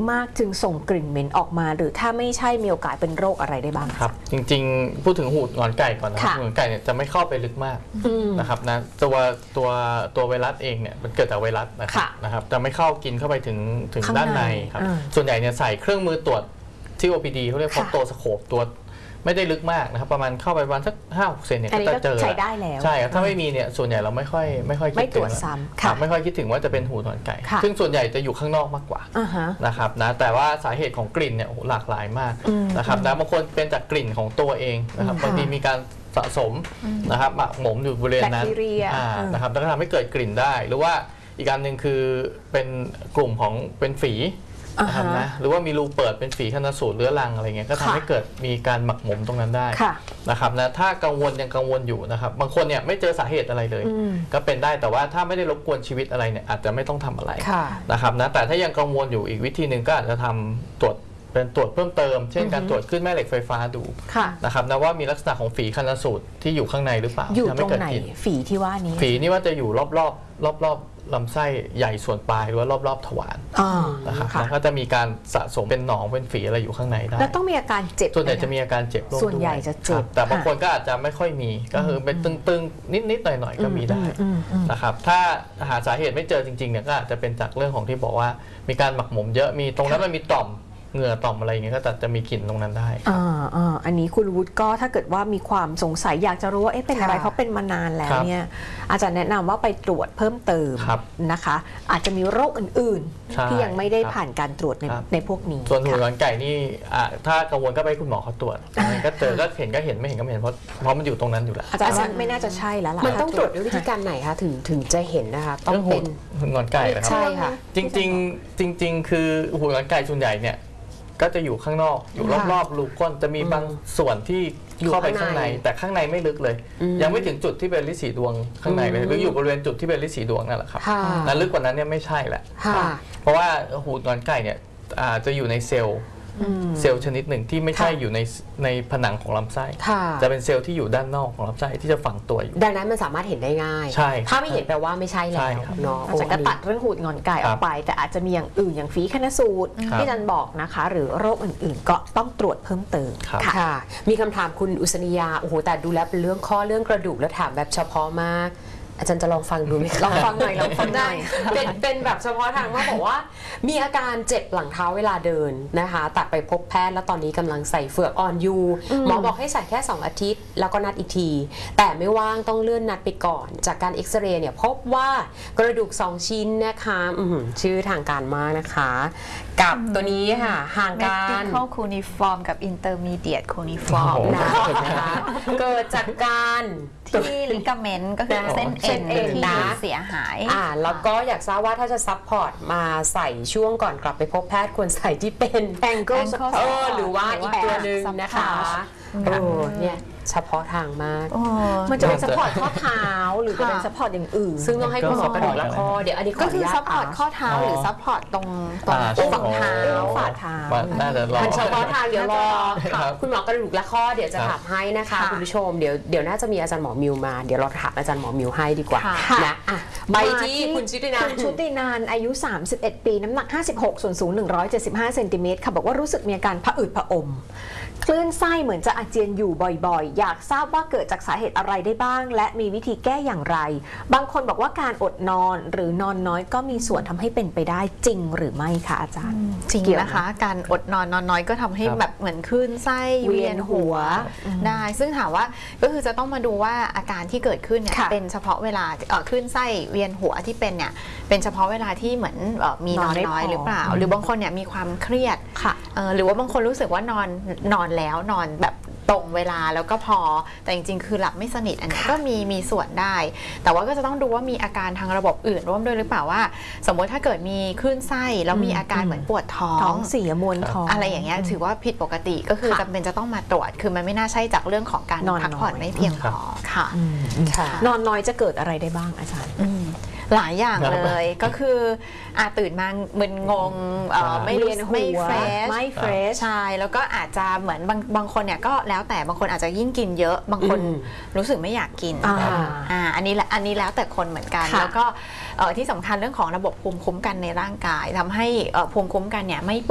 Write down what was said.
มากจึงส่งกลิ่นเหม็นออกมาหรือถ้าไม่ใช่มีโอกาสเป็นโรคอะไรได้บ้างครับจริงๆพูดถึงหูหงอนไก่ก่อนนะครับหูหงอนไก่เนี่ยจะไม่เข้าไปลึกมากนะครับนะตัวไวรัสเองเนี่ยมันเกิดจากไวรัสนะครับจะไม่เข้ากินเข้าไปถึงด้านในครับส่วนใหญ่เนี่ยใส่เครื่องมือตรวจที่ OPD เขาเรียกพอโตสโคปตัวไม่ได้ลึกมากนะครับประมาณเข้าไปประมาณสัก5-6 เซนเนี่ยก็จะเจอใช้ได้แล้วใช่ครับถ้าไม่มีเนี่ยส่วนใหญ่เราไม่ค่อยคิดถึงไม่ค่อยคิดถึงว่าจะเป็นหูหงอนไก่ซึ่งส่วนใหญ่จะอยู่ข้างนอกมากกว่านะครับนะแต่ว่าสาเหตุของกลิ่นเนี่ยหลากหลายมากนะครับนะบางคนเป็นจากกลิ่นของตัวเองนะครับบางทีมีการสะสมนะครับหมักหมมอยู่บริเวณนั้นนะครับแล้วก็ทำให้เกิดกลิ่นได้หรือว่าอีกอันหนึ่งคือเป็นกลุ่มของเป็นฝีนะครับนะหรือว่ามีรูเปิดเป็นฝีชันสูตรเรื้อรังอะไรเงี้ยก็ทำให้เกิดมีการหมักหมมตรงนั้นได้นะครับนะถ้ากังวลยังกังวลอยู่นะครับบางคนเนี่ยไม่เจอสาเหตุอะไรเลยก็เป็นได้แต่ว่าถ้าไม่ได้รบกวนชีวิตอะไรเนี่ยอาจจะไม่ต้องทำอะไรนะครับนะแต่ถ้ายังกังวลอยู่อีกวิธีหนึ่งก็อาจจะทำตรวจเพิ่มเติมเช่นการตรวจคลื่นแม่เหล็กไฟฟ้าดูนะครับนะว่ามีลักษณะของฝีชันสูตรที่อยู่ข้างในหรือเปล่าอยู่ตรงไหนฝีที่ว่านี้ฝีนี่ว่าจะอยู่รอบลำไส้ใหญ่ส่วนปลายหรือว่ารอบทวารนะครับแล้วก็จะมีการสะสมเป็นหนองเป็นฝีอะไรอยู่ข้างในได้แล้วต้องมีอาการเจ็บส่วนใหญ่จะมีอาการเจ็บส่วนใหญ่จะเจ็บแต่บางคนก็อาจจะไม่ค่อยมีก็คือเป็นตึงๆนิดๆหน่อยๆก็มีได้นะครับถ้าหาสาเหตุไม่เจอจริงๆเนี่ยก็อาจจะเป็นจากเรื่องของที่บอกว่ามีการหมักหมมเยอะมีตรงนั้นมันมีต่อมเหงื่อต่อมอะไรอย่างเงี้ยก็จะมีกลิ่นตรงนั้นได้อันนี้คุณวุฒิก็ถ้าเกิดว่ามีความสงสัยอยากจะรู้ว่าเป็นอะไรเพราะเป็นมานานแล้วเนี่ยอาจารย์แนะนำว่าไปตรวจเพิ่มเติมนะคะอาจจะมีโรคอื่นๆที่ยังไม่ได้ผ่านการตรวจในพวกนี้ส่วนหูหงอนไก่นี่ถ้ากังวลก็ไปคุณหมอเขาตรวจก็เจอก็เห็นก็เห็นไม่เห็นก็ไม่เห็นเพราะมันอยู่ตรงนั้นอยู่แล้วอาจารย์ไม่น่าจะใช่แล้วล่ะมันต้องตรวจด้วยวิธีการไหนคะถึงจะเห็นนะคะต้องเป็นหูหงอนไก่นะครับใช่ค่ะจริงคือหูหงอนไก่ส่วนใหญ่เนี่ยก็จะอยู่ข้างนอกอยู่รอบๆรูก้นจะมีบางส่วนที่เข้าไปข้างในแต่ข้างในไม่ลึกเลยยังไม่ถึงจุดที่เป็นฤๅษีดวงข้างในเลยหรืออยู่บริเวณจุดที่เป็นฤๅษีดวงนั่นแหละครับนั้นลึกกว่านั้นเนี่ยไม่ใช่แหละเพราะว่าหูหงอนไก่เนี่ยจะอยู่ในเซลล์ชนิดหนึ่งที่ไม่ใช่อยู่ในผนังของลำไส้จะเป็นเซลล์ที่อยู่ด้านนอกของลำไส้ที่จะฝังตัวอยู่ดังนั้นมันสามารถเห็นได้ง่ายใช่ถ้าไม่เห็นแปลว่าไม่ใช่แล้วเนาะอาจจะตัดเรื่องหูหงอนไก่ออกไปแต่อาจจะมีอย่างอื่นอย่างฝีชันสูตรที่อาจารย์บอกนะคะหรือโรคอื่นๆก็ต้องตรวจเพิ่มเติมค่ะมีคำถามคุณอุษณียาโอ้โหแต่ดูแลเป็นเรื่องข้อเรื่องกระดูกแล้วถามแบบเฉพาะมากอาจารย์จะลองฟังดูไหมลองฟังหน่อยลองฟังหน่อยเป็นแบบเฉพาะทางว่าบอกว่ามีอาการเจ็บหลังเท้าเวลาเดินนะคะตัดไปพบแพทย์แล้วตอนนี้กำลังใส่เฟือกอ่อนอยู่หมอบอกให้ใส่แค่2 อาทิตย์แล้วก็นัดอีกทีแต่ไม่ว่างต้องเลื่อนนัดไปก่อนจากการเอ็กซเรย์เนี่ยพบว่ากระดูก2 ชิ้นนะคะชื่อทางการมากนะคะกับตัวนี้ค่ะห่างกัน Medical Cuneiform กับ Intermediate Cuneiform นะคะเกิดจากการที่ลิกาเมนต์ก็คือเส้นเอ็นที่เสียหายแล้วก็อยากทราบว่าถ้าจะซัพพอร์ตมาใส่ช่วงก่อนกลับไปพบแพทย์ควรใส่ที่เป็นแองเกิลหรือว่าอีกตัวหนึ่งนะคะเนี่ยเฉพาะทางมากมันจะเป็นซัพพอร์ตข้อเท้าหรือจะเป็นซัพพอร์ตอย่างอื่นซึ่งต้องให้คุณหมอกระดูกและข้อเดี๋ยวอันนี้ก็คือซัพพอร์ตข้อเท้าหรือซัพพอร์ตตรงฝ่าเท้าฝ่าเท้ามันเฉพาะทางเดี๋ยวรอคุณหมอกระดูกและข้อเดี๋ยวจะถามให้นะคะคุณผู้ชมเดี๋ยวน่าจะมีอาจารย์หมอมิวมาเดี๋ยวเราถามอาจารย์หมอมิวให้ดีกว่านะไปที่คุณชุตินันอายุ31 ปีน้ำหนัก56ส่วนสูง175 เซนติเมตรค่ะบอกว่ารู้สึกมีอาการผะอืดผะอมคลื่นไส้เหมือนจะอาเจียนอยู่บ่อยๆอยากทราบว่าเกิดจากสาเหตุอะไรได้บ้างและมีวิธีแก้อย่างไรบางคนบอกว่าการอดนอนหรือนอนน้อยก็มีส่วนทำให้เป็นไปได้จริงหรือไม่คะอาจารย์จริงนะคะการอดนอนน้อยก็ทำให้แบบเหมือนคลื่นไส้เวียนหัวได้ซึ่งถามว่าก็คือจะต้องมาดูว่าอาการที่เกิดขึ้นเนี่ยเป็นเฉพาะเวลาคลื่นไส้เวียนหัวที่เป็นเนี่ยเป็นเฉพาะเวลาที่เหมือนมีนอนน้อยหรือเปล่าหรือบางคนเนี่ยมีความเครียดหรือว่าบางคนรู้สึกว่านอนแล้วนอนแบบตรงเวลาแล้วก็พอแต่จริงๆคือหลับไม่สนิทอันนี้ก็มีส่วนได้แต่ว่าก็จะต้องดูว่ามีอาการทางระบบอื่นร่วมด้วยหรือเปล่าว่าสมมติถ้าเกิดมีคลื่นไส้แล้วมีอาการเหมือนปวดท้องเสียมวลท้องอะไรอย่างเงี้ยถือว่าผิดปกติก็คือจำเป็นจะต้องมาตรวจคือมันไม่น่าใช่จากเรื่องของการพักผ่อนไม่เพียงพอค่ะนอนน้อยจะเกิดอะไรได้บ้างอาจารย์หลายอย่างเลยก็คือตื่นมามึนงงไม่เฟรชใช่แล้วก็อาจจะเหมือนบางคนเนี่ยก็แล้วแต่บางคนอาจจะยิ่งกินเยอะบางคนรู้สึกไม่อยากกินอันนี้แล้วแต่คนเหมือนกันแล้วก็ที่สำคัญเรื่องของระบบภูมิคุ้มกันในร่างกายทำให้ภูมิคุ้มกันเนี่ยไม่